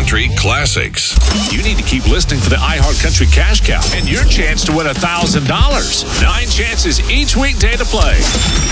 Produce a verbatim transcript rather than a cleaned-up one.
Country classics. You need to keep listening for the iHeart Country Cash Cow and your chance to win one thousand dollars. Nine chances each weekday to play.